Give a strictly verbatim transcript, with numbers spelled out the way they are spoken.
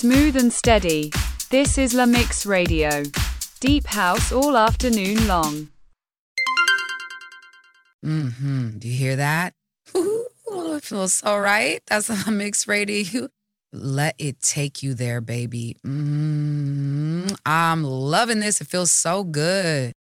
Smooth and steady. This is La Mix Radio. Deep house all afternoon long. Mm-hmm. Do you hear that? Ooh, it feels so right. That's La Mix Radio. Let it take you there, baby. Mm, I'm loving this. It feels so good.